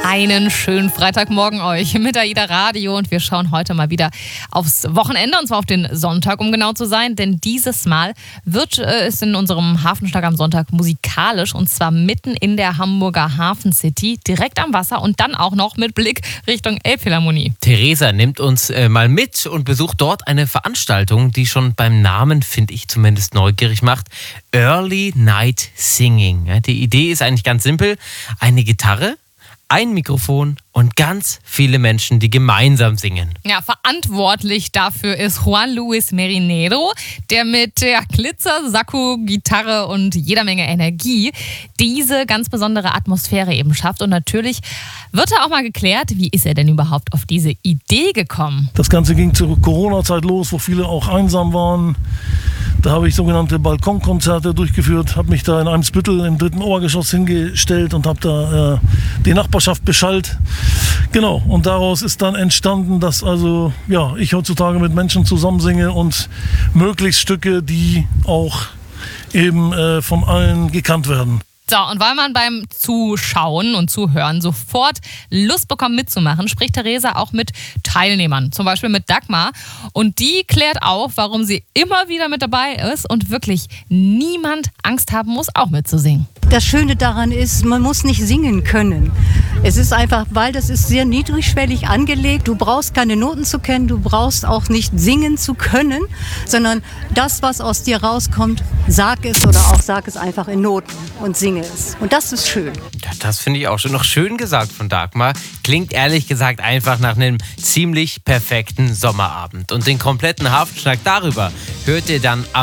Einen schönen Freitagmorgen euch mit AIDA Radio und wir schauen heute mal wieder aufs Wochenende und zwar auf den Sonntag, um genau zu sein, denn dieses Mal wird es in unserem Hafenschlag am Sonntag musikalisch und zwar mitten in der Hamburger Hafen City, direkt am Wasser und dann auch noch mit Blick Richtung Elbphilharmonie. Theresa nimmt uns mal mit und besucht dort eine Veranstaltung, die schon beim Namen, finde ich zumindest, neugierig macht. Early Night Singing. Ja, die Idee ist eigentlich ganz simpel. Eine Gitarre, ein Mikrofon und ganz viele Menschen, die gemeinsam singen. Ja, verantwortlich dafür ist Juan Luis Merinero, der mit Glitzer, Sakko, Gitarre und jeder Menge Energie diese ganz besondere Atmosphäre eben schafft. Und natürlich wird da auch mal geklärt, wie ist er denn überhaupt auf diese Idee gekommen? Das Ganze ging zur Corona-Zeit los, wo viele auch einsam waren. Da habe ich sogenannte Balkonkonzerte durchgeführt, habe mich da in Eimsbüttel im 3. Obergeschoss hingestellt und habe da die Nachbarschaft beschallt. Genau, und daraus ist dann entstanden, dass ich heutzutage mit Menschen zusammensinge und möglichst Stücke, die auch eben von allen gekannt werden. So, und weil man beim Zuschauen und Zuhören sofort Lust bekommt mitzumachen, spricht Theresa auch mit Teilnehmern, zum Beispiel mit Dagmar. Und die klärt auf, warum sie immer wieder mit dabei ist und wirklich niemand Angst haben muss, auch mitzusingen. Das Schöne daran ist, man muss nicht singen können. Es ist einfach, weil das ist sehr niedrigschwellig angelegt. Du brauchst keine Noten zu kennen, du brauchst auch nicht singen zu können, sondern das, was aus dir rauskommt, sag es oder auch sag es einfach in Noten und singe es. Und das ist schön. Ja, das finde ich auch schon noch schön gesagt von Dagmar. Klingt ehrlich gesagt einfach nach einem ziemlich perfekten Sommerabend. Und den kompletten Hafenschlag darüber hört ihr dann am